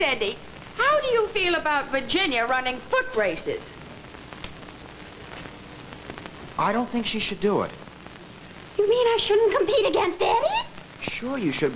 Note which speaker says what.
Speaker 1: Eddie, how do you feel about Virginia running foot races?
Speaker 2: I don't think she should do it.
Speaker 3: You mean I shouldn't compete against Eddie?
Speaker 2: Sure you should,